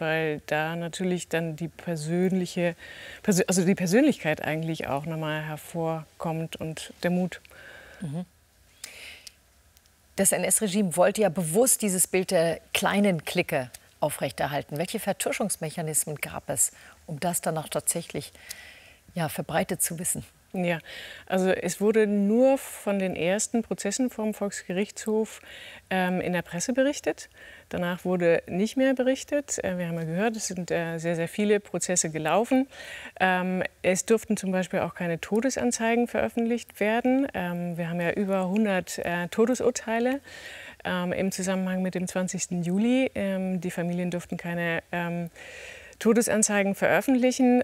weil da natürlich dann die Persönlichkeit eigentlich auch nochmal hervorkommt und der Mut. Das NS-Regime wollte ja bewusst dieses Bild der kleinen Clique aufrechterhalten. Welche Vertuschungsmechanismen gab es, um das dann auch tatsächlich verbreitet zu wissen? Ja, also es wurde nur von den ersten Prozessen vom Volksgerichtshof in der Presse berichtet. Danach wurde nicht mehr berichtet. Wir haben ja gehört, es sind sehr, sehr viele Prozesse gelaufen. Es durften zum Beispiel auch keine Todesanzeigen veröffentlicht werden. Wir haben ja über 100 Todesurteile im Zusammenhang mit dem 20. Juli. Die Familien durften keine Todesanzeigen veröffentlichen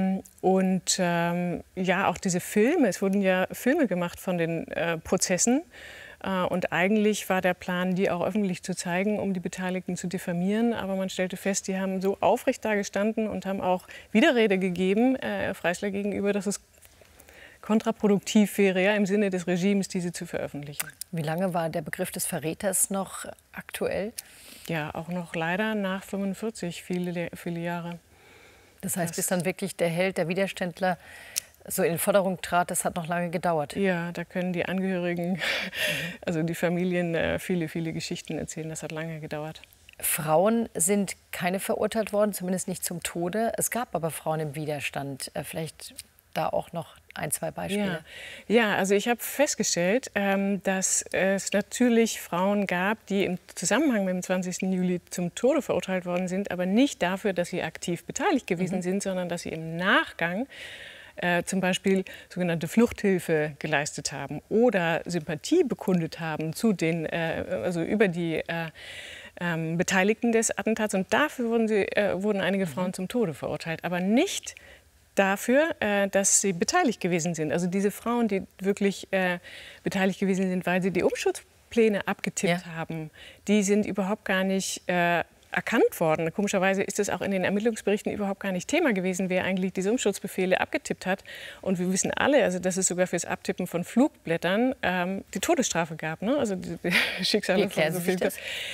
auch diese Filme, es wurden ja Filme gemacht von den Prozessen und eigentlich war der Plan, die auch öffentlich zu zeigen, um die Beteiligten zu diffamieren, aber man stellte fest, die haben so aufrecht da gestanden und haben auch Widerrede gegeben, Freisler gegenüber, dass es kontraproduktiv wäre, ja, im Sinne des Regimes, diese zu veröffentlichen. Wie lange war der Begriff des Verräters noch aktuell? Ja, auch noch leider nach 45, viele Jahre. Das heißt, bis dann wirklich der Held, der Widerständler, so in Forderung trat, das hat noch lange gedauert. Ja, da können die Angehörigen, also die Familien, viele, viele Geschichten erzählen. Das hat lange gedauert. Frauen sind keine verurteilt worden, zumindest nicht zum Tode. Es gab aber Frauen im Widerstand. Vielleicht da auch noch ein, zwei Beispiele. Ja, also ich habe festgestellt, dass es natürlich Frauen gab, die im Zusammenhang mit dem 20. Juli zum Tode verurteilt worden sind, aber nicht dafür, dass sie aktiv beteiligt gewesen sind, sondern dass sie im Nachgang zum Beispiel sogenannte Fluchthilfe geleistet haben oder Sympathie bekundet haben zu den, über die Beteiligten des Attentats. Und dafür wurden einige Frauen zum Tode verurteilt, aber nicht dafür, dass sie beteiligt gewesen sind. Also diese Frauen, die wirklich beteiligt gewesen sind, weil sie die Umschutzpläne abgetippt haben, die sind überhaupt gar nicht erkannt worden. Komischerweise ist es auch in den Ermittlungsberichten überhaupt gar nicht Thema gewesen, wer eigentlich diese Umschutzbefehle abgetippt hat. Und wir wissen alle, also dass es sogar fürs Abtippen von Flugblättern die Todesstrafe gab. Ne? Also die Schicksale von so vielen.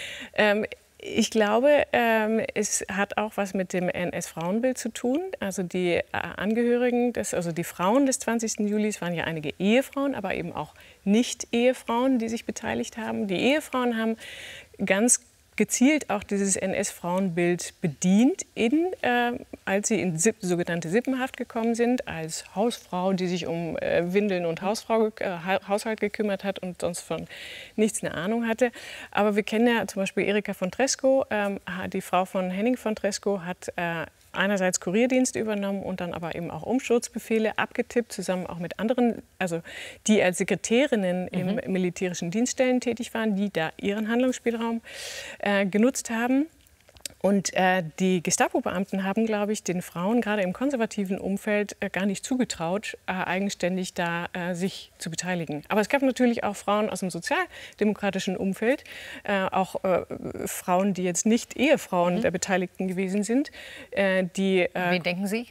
Ich glaube, es hat auch was mit dem NS-Frauenbild zu tun. Also die Angehörigen, also die Frauen des 20. Juli waren ja einige Ehefrauen, aber eben auch Nicht-Ehefrauen, die sich beteiligt haben. Die Ehefrauen haben ganz gezielt auch dieses NS-Frauenbild bedient, als sie in sogenannte Sippenhaft gekommen sind, als Hausfrau, die sich um Windeln und Haushalt gekümmert hat und sonst von nichts eine Ahnung hatte. Aber wir kennen ja zum Beispiel Erika von Tresckow, die Frau von Henning von Tresckow, hat einerseits Kurierdienst übernommen und dann aber eben auch Umsturzbefehle abgetippt, zusammen auch mit anderen, also die als Sekretärinnen im militärischen Dienststellen tätig waren, die da ihren Handlungsspielraum genutzt haben. Und die Gestapo-Beamten haben, glaube ich, den Frauen gerade im konservativen Umfeld gar nicht zugetraut, eigenständig da sich zu beteiligen. Aber es gab natürlich auch Frauen aus dem sozialdemokratischen Umfeld, auch Frauen, die jetzt nicht Ehefrauen der Beteiligten gewesen sind. Wen denken Sie?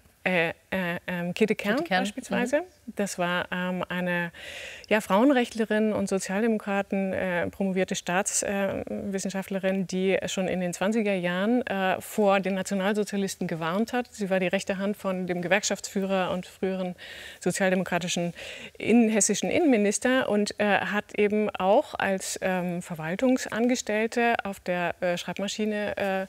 Käthe Kern beispielsweise. Das war eine Frauenrechtlerin und Sozialdemokraten, promovierte Staatswissenschaftlerin, die schon in den 20er Jahren vor den Nationalsozialisten gewarnt hat. Sie war die rechte Hand von dem Gewerkschaftsführer und früheren sozialdemokratischen hessischen Innenminister und hat eben auch als Verwaltungsangestellte auf der Schreibmaschine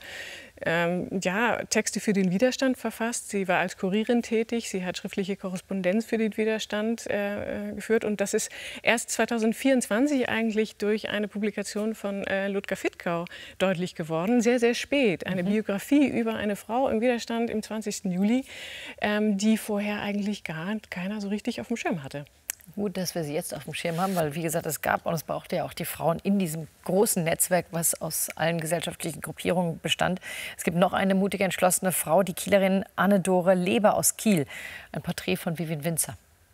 Texte für den Widerstand verfasst. Sie war als Kurierin tätig. Sie hat schriftliche Korrespondenz für den Widerstand geführt. Und das ist erst 2024 eigentlich durch eine Publikation von Ludger Fittkau deutlich geworden. Sehr, sehr spät. Eine Biografie über eine Frau im Widerstand im 20. Juli, die vorher eigentlich gar keiner so richtig auf dem Schirm hatte. Gut, dass wir sie jetzt auf dem Schirm haben, weil, wie gesagt, es gab und es brauchte ja auch die Frauen in diesem großen Netzwerk, was aus allen gesellschaftlichen Gruppierungen bestand. Es gibt noch eine mutige, entschlossene Frau, die Kielerin Anne-Dore Leber aus Kiel. Ein Porträt von Vivian Winzer.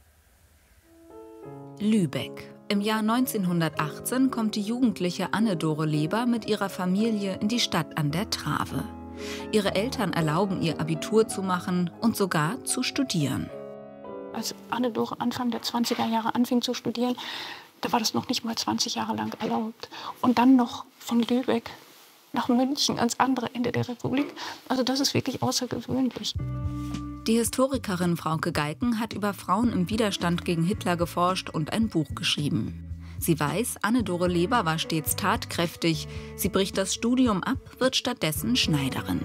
Lübeck. Im Jahr 1918 kommt die jugendliche Anne-Dore Leber mit ihrer Familie in die Stadt an der Trave. Ihre Eltern erlauben ihr, Abitur zu machen und sogar zu studieren. Als Anne-Dore Anfang der 20er Jahre anfing zu studieren, da war das noch nicht mal 20 Jahre lang erlaubt. Und dann noch von Lübeck nach München, ans andere Ende der Republik. Also das ist wirklich außergewöhnlich. Die Historikerin Frauke Geiken hat über Frauen im Widerstand gegen Hitler geforscht und ein Buch geschrieben. Sie weiß, Anne-Dore Leber war stets tatkräftig. Sie bricht das Studium ab, wird stattdessen Schneiderin.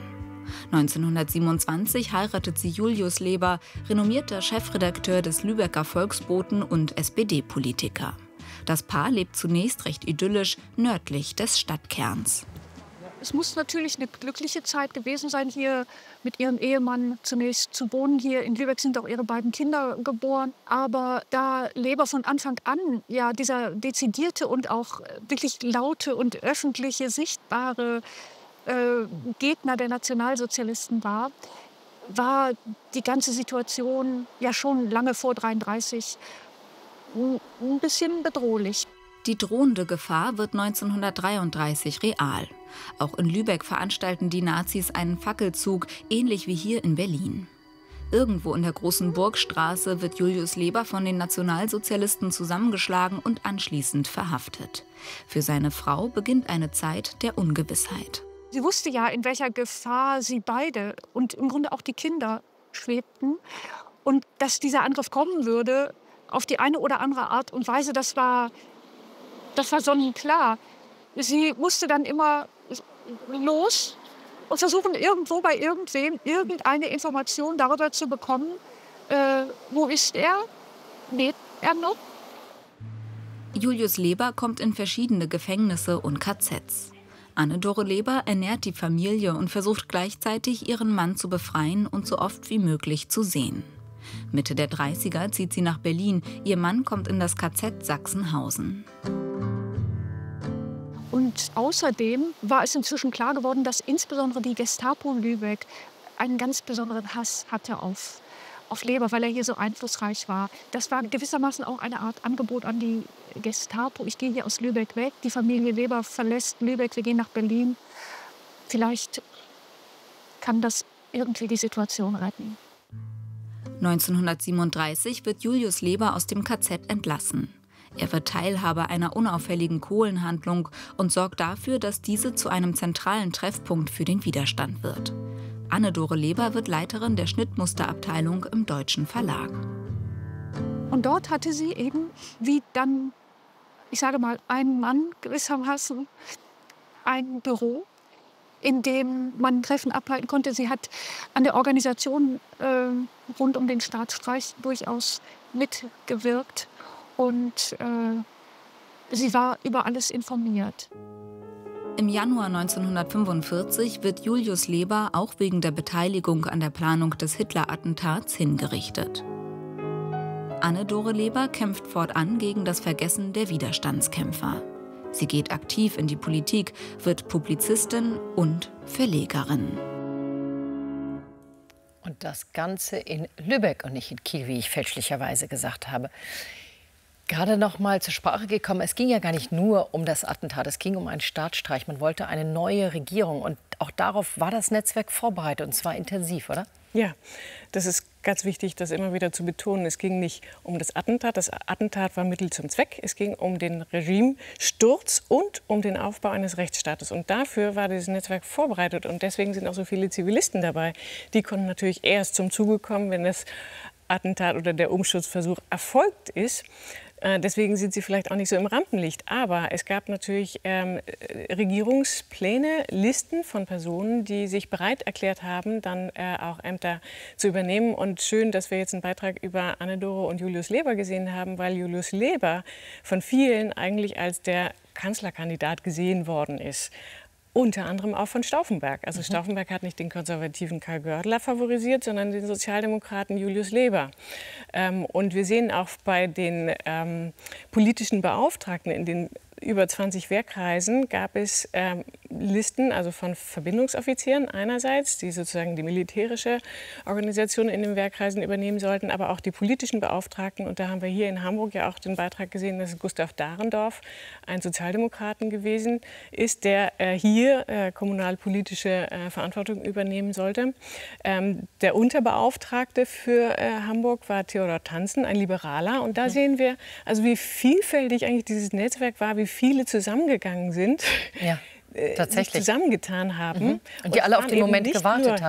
1927 heiratet sie Julius Leber, renommierter Chefredakteur des Lübecker Volksboten und SPD-Politiker. Das Paar lebt zunächst recht idyllisch nördlich des Stadtkerns. Es muss natürlich eine glückliche Zeit gewesen sein, hier mit ihrem Ehemann zunächst zu wohnen. Hier in Lübeck sind auch ihre beiden Kinder geboren. Aber da Leber von Anfang an ja dieser dezidierte und auch wirklich laute und öffentliche, sichtbare Gegner der Nationalsozialisten war die ganze Situation ja schon lange vor 1933 ein bisschen bedrohlich. Die drohende Gefahr wird 1933 real. Auch in Lübeck veranstalten die Nazis einen Fackelzug, ähnlich wie hier in Berlin. Irgendwo in der Großen Burgstraße wird Julius Leber von den Nationalsozialisten zusammengeschlagen und anschließend verhaftet. Für seine Frau beginnt eine Zeit der Ungewissheit. Sie wusste ja, in welcher Gefahr sie beide und im Grunde auch die Kinder schwebten. Und dass dieser Angriff kommen würde, auf die eine oder andere Art und Weise, das war sonnenklar. Sie musste dann immer los und versuchen, irgendwo bei irgendwem irgendeine Information darüber zu bekommen, wo ist er, lebt er noch. Julius Leber kommt in verschiedene Gefängnisse und KZs. Anne-Dore Leber ernährt die Familie und versucht gleichzeitig, ihren Mann zu befreien und so oft wie möglich zu sehen. Mitte der 30er zieht sie nach Berlin. Ihr Mann kommt in das KZ Sachsenhausen. Und außerdem war es inzwischen klar geworden, dass insbesondere die Gestapo Lübeck einen ganz besonderen Hass hatte auf Leber, weil er hier so einflussreich war. Das war gewissermaßen auch eine Art Angebot an die Gestapo. Ich gehe hier aus Lübeck weg, die Familie Leber verlässt Lübeck, wir gehen nach Berlin. Vielleicht kann das irgendwie die Situation retten. 1937 wird Julius Leber aus dem KZ entlassen. Er wird Teilhaber einer unauffälligen Kohlenhandlung und sorgt dafür, dass diese zu einem zentralen Treffpunkt für den Widerstand wird. Anne-Dore Leber wird Leiterin der Schnittmusterabteilung im Deutschen Verlag. Und dort hatte sie eben, wie dann, ich sage mal, ein Mann gewissermaßen, ein Büro, in dem man Treffen abhalten konnte. Sie hat an der Organisation rund um den Staatsstreich durchaus mitgewirkt. Und sie war über alles informiert. Im Januar 1945 wird Julius Leber auch wegen der Beteiligung an der Planung des Hitler-Attentats hingerichtet. Anne-Dore Leber kämpft fortan gegen das Vergessen der Widerstandskämpfer. Sie geht aktiv in die Politik, wird Publizistin und Verlegerin. Und das Ganze in Lübeck und nicht in Kiel, wie ich fälschlicherweise gesagt habe. Gerade noch mal zur Sprache gekommen, es ging ja gar nicht nur um das Attentat, es ging um einen Staatsstreich. Man wollte eine neue Regierung und auch darauf war das Netzwerk vorbereitet und zwar intensiv, oder? Ja, das ist ganz wichtig, das immer wieder zu betonen. Es ging nicht um das Attentat. Das Attentat war Mittel zum Zweck. Es ging um den Regimesturz und um den Aufbau eines Rechtsstaates. Und dafür war dieses Netzwerk vorbereitet. Und deswegen sind auch so viele Zivilisten dabei. Die konnten natürlich erst zum Zuge kommen, wenn das Attentat oder der Umsturzversuch erfolgt ist. Deswegen sind sie vielleicht auch nicht so im Rampenlicht. Aber es gab natürlich Regierungspläne, Listen von Personen, die sich bereit erklärt haben, dann auch Ämter zu übernehmen. Und schön, dass wir jetzt einen Beitrag über Anne-Dore und Julius Leber gesehen haben, weil Julius Leber von vielen eigentlich als der Kanzlerkandidat gesehen worden ist. Unter anderem auch von Stauffenberg. Also Stauffenberg hat nicht den konservativen Karl Gördeler favorisiert, sondern den Sozialdemokraten Julius Leber. Und wir sehen auch bei den politischen Beauftragten in den über 20 Wehrkreisen gab es Listen, also von Verbindungsoffizieren einerseits, die sozusagen die militärische Organisation in den Wehrkreisen übernehmen sollten, aber auch die politischen Beauftragten. Und da haben wir hier in Hamburg ja auch den Beitrag gesehen, dass Gustav Dahrendorf, ein Sozialdemokraten gewesen ist, der hier kommunalpolitische Verantwortung übernehmen sollte. Der Unterbeauftragte für Hamburg war Theodor Tanzen, ein Liberaler. Und da sehen wir, also wie vielfältig eigentlich dieses Netzwerk war, wie viele zusammengegangen sind. Ja. Tatsächlich sich zusammengetan haben. Und die alle auf den Moment gewartet haben.